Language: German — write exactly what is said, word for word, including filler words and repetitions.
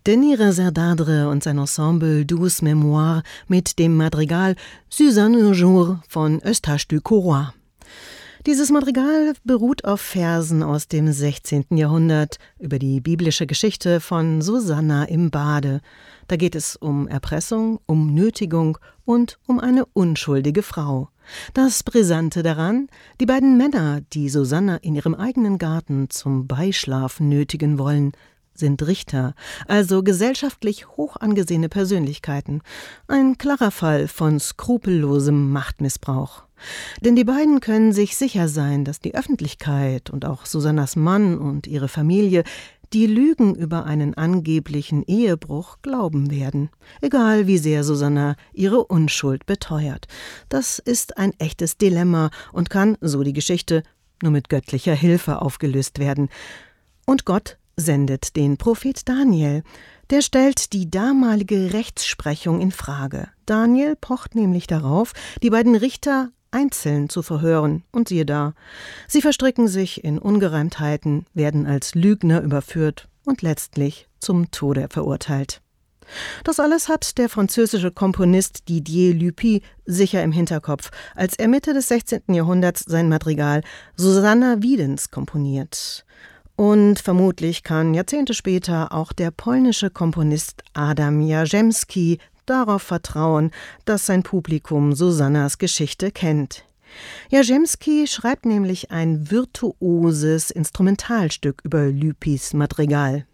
Denis Razerdadre und sein Ensemble Douze Mémoires mit dem Madrigal Suzanne un jour von Eustache du Courroy. Dieses Madrigal beruht auf Versen aus dem sechzehnten Jahrhundert über die biblische Geschichte von Susanna im Bade. Da geht es um Erpressung, um Nötigung und um eine unschuldige Frau. Das Brisante daran: die beiden Männer, die Susanna in ihrem eigenen Garten zum Beischlaf nötigen wollen, sind Richter, also gesellschaftlich hoch angesehene Persönlichkeiten. Ein klarer Fall von skrupellosem Machtmissbrauch. Denn die beiden können sich sicher sein, dass die Öffentlichkeit und auch Susannas Mann und ihre Familie die Lügen über einen angeblichen Ehebruch glauben werden, egal wie sehr Susanna ihre Unschuld beteuert. Das ist ein echtes Dilemma und kann, so die Geschichte, nur mit göttlicher Hilfe aufgelöst werden. Und Gott sendet den Prophet Daniel. Der stellt die damalige Rechtsprechung in Frage. Daniel pocht nämlich darauf, die beiden Richter einzeln zu verhören, und siehe da, sie verstricken sich in Ungereimtheiten, werden als Lügner überführt und letztlich zum Tode verurteilt. Das alles hat der französische Komponist Didier Lupi sicher im Hinterkopf, als er Mitte des sechzehnten Jahrhunderts sein Madrigal Susanna Wiedens komponiert. Und vermutlich kann Jahrzehnte später auch der polnische Komponist Adam Jarzembski darauf vertrauen, dass sein Publikum Susannas Geschichte kennt. Jarzembski schreibt nämlich ein virtuoses Instrumentalstück über Lupis Madrigal.